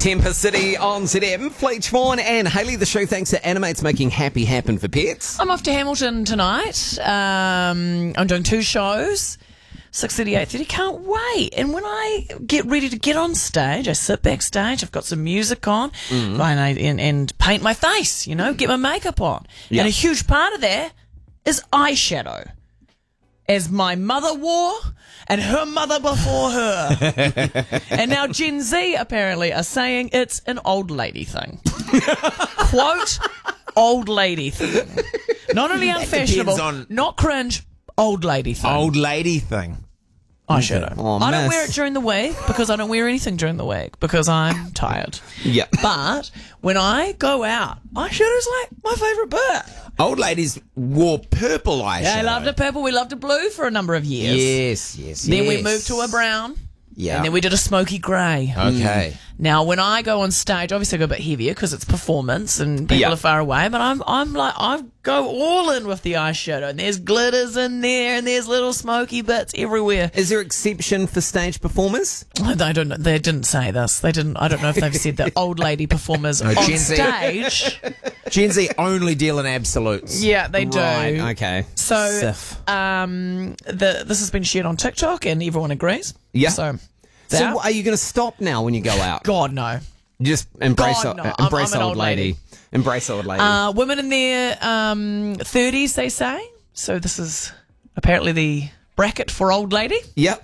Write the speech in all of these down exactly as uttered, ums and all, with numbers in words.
Temper City on Z M. Fleet Vaughan and Hayley, the show thanks to Animates making happy happen for pets. I'm off to Hamilton tonight. Um, I'm doing two shows. six thirty, eight thirty, can't wait. And when I get ready to get on stage, I sit backstage, I've got some music on, mm. and, I, and, and paint my face, you know, get my makeup on. Yep. And a huge part of that is eyeshadow. As my mother wore, and her mother before her. And now Gen Z apparently are saying it's an old lady thing. Quote, old lady thing. Not only unfashionable, on not cringe, old lady thing. Old lady thing. Eyeshadow. Oh, I don't miss. wear it during the week because I don't wear anything during the week because I'm tired. Yeah. But when I go out, eyeshadow's like my favourite bit. Old ladies wore purple eyeshadow. Yeah, I loved it purple. We loved it blue for a number of years. Yes, yes, Then yes. we moved to a brown. Yeah. And then we did a smoky grey. Okay. Mm. Now, when I go on stage, obviously I go a bit heavier because it's performance and people Yeah. are far away, but I'm I'm like, I go all in with the eyeshadow. And there's glitters in there and there's little smoky bits everywhere. Is there exception for stage performers? I don't know. They didn't say this. They didn't. I don't know if they've said that old lady performers No, on Gen Z. stage. Gen Z only deal in absolutes. Yeah, they do. Right, okay. So, Sif. um, the this has been shared on TikTok and everyone agrees. Yeah. So, So that- are you going to stop now when you go out? God no. Just embrace, God, o- no. I'm- embrace I'm an old old lady. lady. Embrace old lady. Uh, women in their um, thirties, they say. So this is apparently the bracket for old lady. Yep.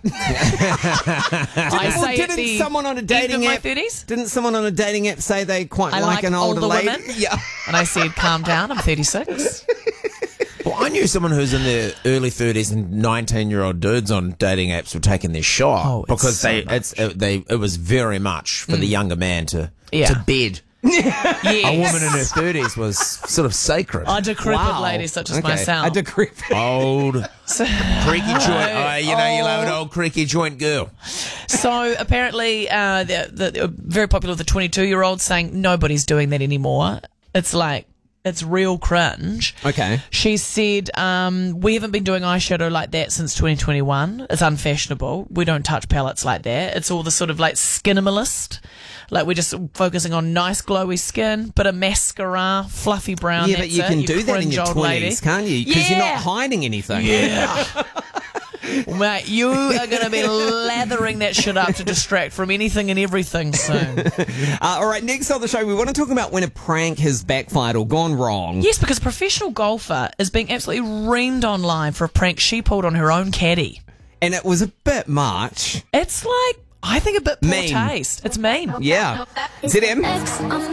I Well, say didn't at the someone on a end of dating my app? thirties. Didn't someone on a dating app say they quite I like, like an older, older lady? women. Yeah. And I said, calm down, I'm thirty-six. Well, I knew someone who's in their early thirties and nineteen-year-old dudes on dating apps were taking their shot Oh, it's because so they much. it's it, they it was very much for the younger man to Yeah. to bed. Yes. A woman in her thirties was sort of sacred. A decrepit Wow. lady such as Okay. myself. A decrepit. Old creaky joint. Oh, you know, you love an Oh. old creaky joint girl. So apparently, uh, the, the, the very popular with the twenty-two-year-olds saying nobody's doing that anymore. It's like, it's real cringe. Okay. She said, um, we haven't been doing eyeshadow like that since twenty twenty-one. It's unfashionable. We don't touch palettes like that. It's all the sort of like skinimalist. Like we're just focusing on nice glowy skin, bit of mascara, fluffy brown. Yeah, but that's you it, can do that in cringe your old lady. twenties, can't you? Because you're Yeah. not hiding anything. Yeah. Mate, you are going to be lathering that shit up to distract from anything and everything soon. Uh, all right, next on the show, we want to talk about when a prank has backfired or gone wrong. Yes, because a professional golfer is being absolutely reamed online for a prank she pulled on her own caddy. And it was a bit much. It's like, I think a bit poor Mean. taste. It's mean. Yeah. Z M.